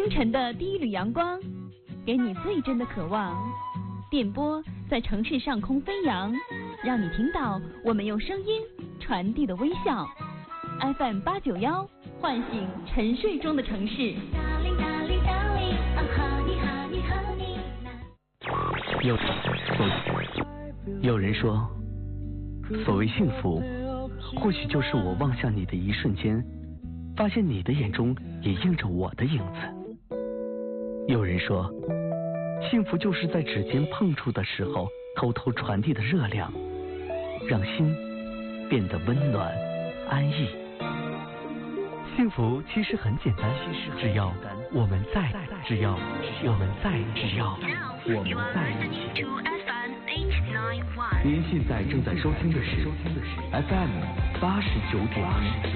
清晨的第一缕阳光，给你最真的渴望。电波在城市上空飞扬，让你听到我们用声音传递的微笑。FM891，唤醒沉睡中的城市。 有人说，所谓幸福，或许就是我望向你的一瞬间，发现你的眼中也映着我的影子。有人说，幸福就是在指尖碰触的时候，偷偷传递的热量，让心变得温暖安逸。幸福其实很简单，只要我们在，只要我们在一起。您现在正在收听的是 FM89.1。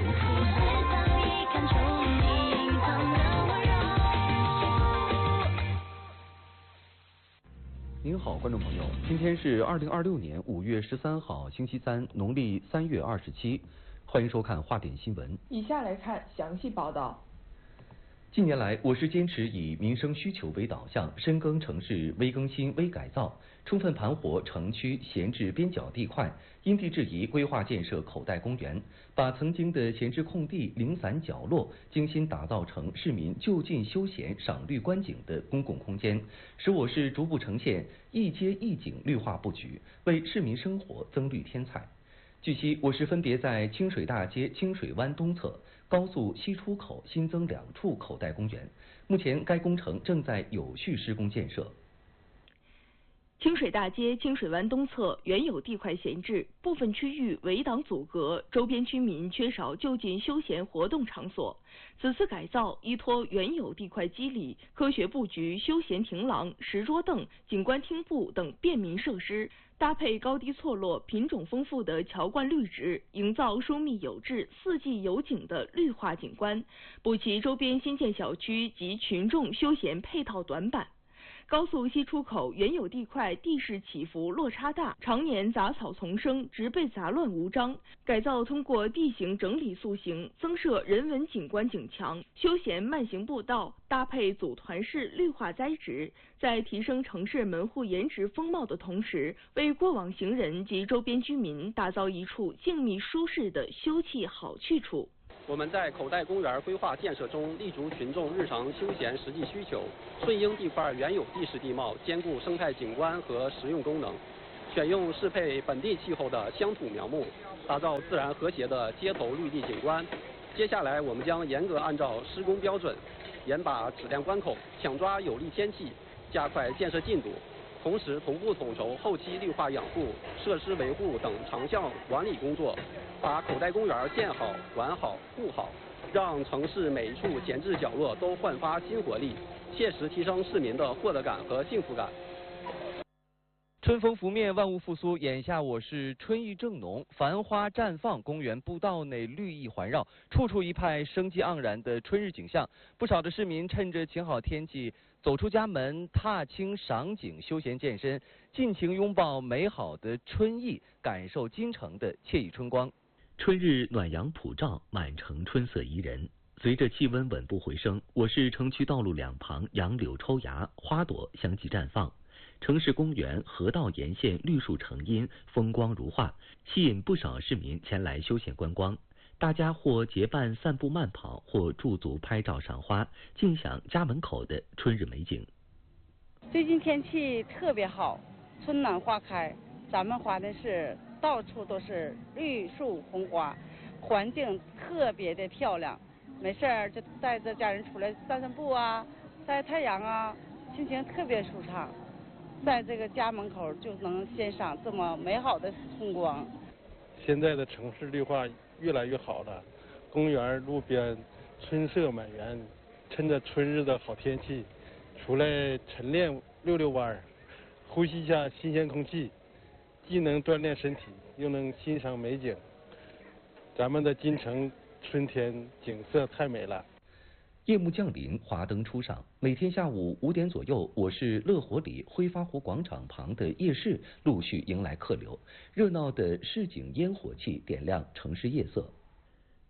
您好，观众朋友，今天是2026年5月13号，星期三，农历3月27，欢迎收看话点新闻。 以下来看详细报道。 近年来，我市坚持以民生需求为导向，深耕城市微更新、微改造，充分盘活城区闲置边角地块，因地制宜规划建设口袋公园，把曾经的闲置空地、零散角落精心打造成市民就近休闲、赏绿观景的公共空间，使我市逐步呈现一街一景绿化布局，为市民生活增绿添彩。据悉，我市分别在清水大街、清水湾东侧、高速西出口新增2处口袋公园，目前该工程正在有序施工建设。 清水大街、清水湾东侧原有地块闲置，部分区域围挡阻隔，周边居民缺少就近休闲活动场所。此次改造依托原有地块肌理，科学布局休闲亭廊、石桌凳、景观厅布等便民设施，搭配高低错落、品种丰富的桥冠绿植，营造疏密有致、四季有景的绿化景观，补齐周边新建小区及群众休闲配套短板。高速西出口原有地块地势起伏落差大，常年杂草丛生，植被杂乱无章。改造通过地形整理塑形，增设人文景观景墙、休闲慢行步道，搭配组团式绿化栽植，在提升城市门户颜值风貌的同时，为过往行人及周边居民打造一处静谧舒适的休憩好去处。 我们在口袋公园规划建设中，立足群众日常休闲实际需求，顺应地块原有地势地貌，兼顾生态景观和实用功能，选用适配本地气候的乡土苗木，打造自然和谐的街头绿地景观。接下来，我们将严格按照施工标准，严把质量关口，抢抓有利天气，加快建设进度。同时同步统筹后期绿化养护、设施维护等长项管理工作，把口袋公园建好、管好、护好，让城市每一处闲置角落都焕发新活力，切实提升市民的获得感和幸福感。 春风拂面，万物复苏。眼下我市春意正浓，繁花绽放，公园步道内绿意环绕，处处一派生机盎然的春日景象。不少的市民趁着晴好天气，走出家门，踏青赏景、休闲健身，尽情拥抱美好的春意，感受京城的惬意春光。 春日暖阳普照，满城春色宜人。随着气温稳步回升，我市城区道路两旁杨柳抽芽，花朵相继绽放。城市公园、河道沿线绿树成荫，风光如画，吸引不少市民前来休闲观光。大家或结伴散步慢跑，或驻足拍照赏花，尽享家门口的春日美景。 最近天气特别好，春暖花开，咱们华南市到处都是绿树红花，环境特别的漂亮。没事儿就带着家人出来散散步啊，晒太阳啊，心情特别舒畅。在这个家门口就能欣赏这么美好的风光。 现在的城市绿化越来越好了，公园路边春色满园，趁着春日的好天气，出来晨练溜溜弯，呼吸一下新鲜空气，既能锻炼身体，又能欣赏美景。咱们的京城春天景色太美了。 夜幕降临，华灯初上。每天下午5点左右，我市乐活里挥发湖广场旁的夜市陆续迎来客流，热闹的市井烟火气点亮城市夜色。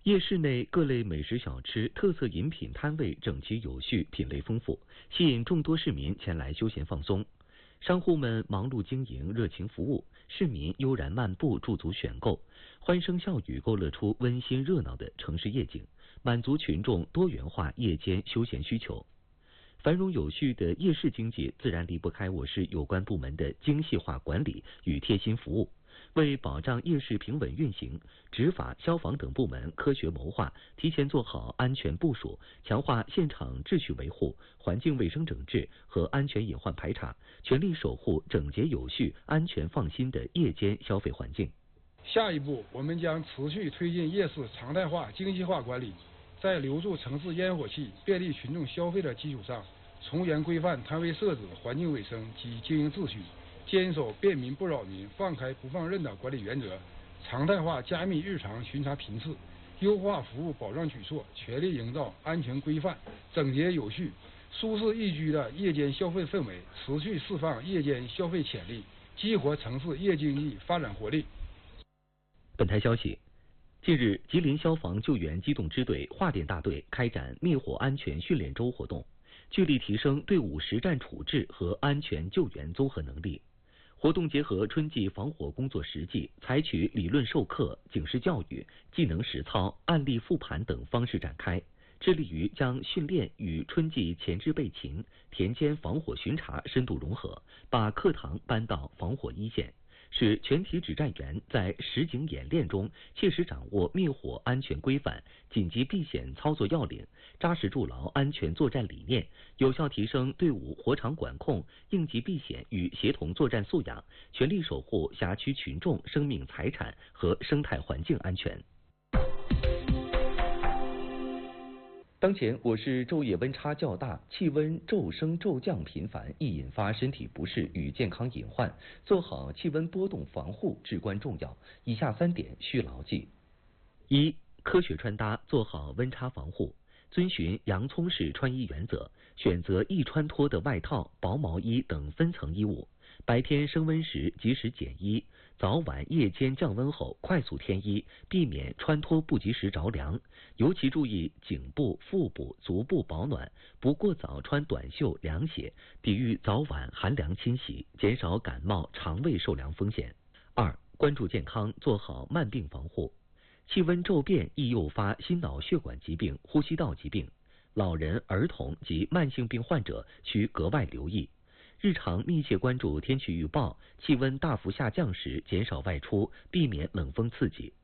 夜市内各类美食小吃、特色饮品摊位整齐有序，品类丰富，吸引众多市民前来休闲放松。商户们忙碌经营，热情服务，市民悠然漫步，驻足选购，欢声笑语勾勒出温馨热闹的城市夜景，满足群众多元化夜间休闲需求。繁荣有序的夜市经济自然离不开我市有关部门的精细化管理与贴心服务。为保障夜市平稳运行，执法、消防等部门科学谋划，提前做好安全部署，强化现场秩序维护、环境卫生整治和安全隐患排查，全力守护整洁有序、安全放心的夜间消费环境。 下一步，我们将持续推进夜市常态化、精细化管理，在留住城市烟火气、便利群众消费的基础上，从严规范摊位设置、环境卫生及经营秩序。坚守便民不扰民、放开不放任的管理原则，常态化加密日常巡查频次，优化服务保障举措，全力营造安全规范、整洁有序、舒适宜居的夜间消费氛围，持续释放夜间消费潜力，激活城市夜经济发展活力。 本台消息，近日，吉林消防救援机动支队桦甸大队开展灭火安全训练周活动，聚力提升队伍实战处置和安全救援综合能力。活动结合春季防火工作实际，采取理论授课、警示教育、技能实操、案例复盘等方式展开，致力于将训练与春季前置备勤、田间防火巡查深度融合，把课堂搬到防火一线，使全体指战员在实景演练中切实掌握灭火安全规范、紧急避险操作要领，扎实筑牢安全作战理念，有效提升队伍火场管控、应急避险与协同作战素养，全力守护辖区群众生命财产和生态环境安全。当前我市昼夜温差较大，气温骤升骤降频繁，易引发身体不适与健康隐患，做好气温波动防护至关重要。以下3点需牢记：1、科学穿搭，做好温差防护，遵循洋葱式穿衣原则，选择易穿脱的外套、薄毛衣等分层衣物，白天升温时及时减衣，早晚夜间降温后快速添衣，避免穿脱不及时着凉。尤其注意颈部、腹部、足部保暖，不过早穿短袖、凉鞋，抵御早晚寒凉侵袭，减少感冒、肠胃受凉风险。2、关注健康，做好慢病防护。气温骤变易诱发心脑血管疾病、呼吸道疾病，老人、儿童及慢性病患者需格外留意。日常密切关注天气预报，气温大幅下降时减少外出，避免冷风刺激。